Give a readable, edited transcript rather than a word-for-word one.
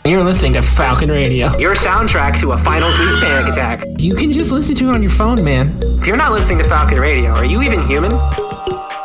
You're listening to Falcon Radio. Your soundtrack to a final tweet panic attack. You can just listen to it on your phone, man. If you're not listening to Falcon Radio, are you even human?